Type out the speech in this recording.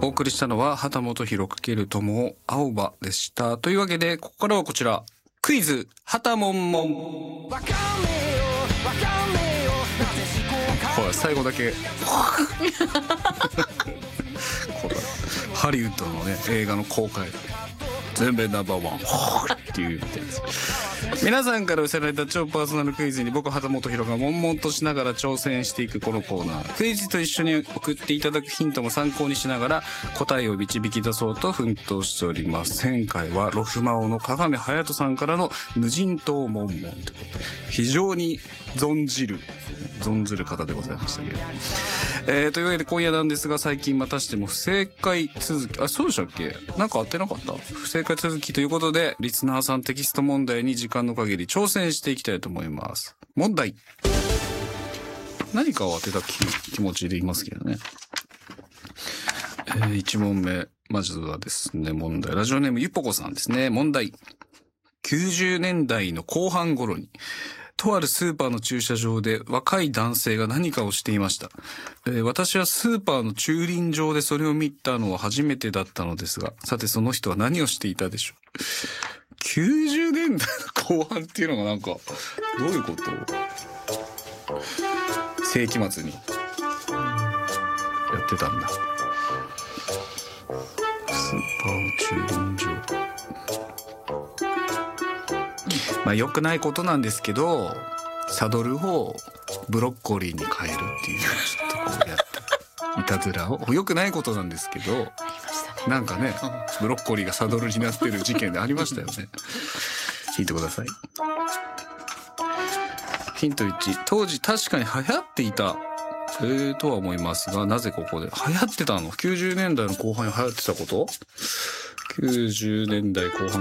お送りしたのは畑本博×友青葉でした。というわけでここからはこちらクイズ畑もんもん。ほら最後だけこれハリウッドのね映画の公開全米ナンバーワンっていうみたいです。皆さんから寄せられた超パーソナルクイズに僕畑本博が悶々としながら挑戦していくこのコーナー。クイズと一緒に送っていただくヒントも参考にしながら答えを導き出そうと奮闘しております。前回はロフマオの鏡隼人さんからの無人島悶々ということで非常に存ずる方でございましたけれども、というわけで今夜なんですが、最近またしても不正解続き、そうでしたっけ？なんか合ってなかった？不正解続きということでリスナーさんテキスト問題に時間の限り挑戦していきたいと思います。問題。何かを当てた気持ちでいますけどね。1問目。まずはですね、問題。ラジオネームゆぽこさんですね。問題。90年代の後半頃に、とあるスーパーの駐車場で若い男性が何かをしていました。私はスーパーの駐輪場でそれを見たのは初めてだったのですが、さてその人は何をしていたでしょう。90年代の後半っていうのがなんか、どういうこと？世紀末にやってたんだ。スーパーの駐輪場。まあ良くないことなんですけど、サドルをブロッコリーに変えるっていうちょっとこうやっていたずらを良くないことなんですけど、なんかねブロッコリーがサドルになってる事件でありましたよね。ヒントください。ヒント1、当時確かに流行っていたとは思いますが、なぜここで流行ってたの？90年代の後半に流行ってたこと？90年代後半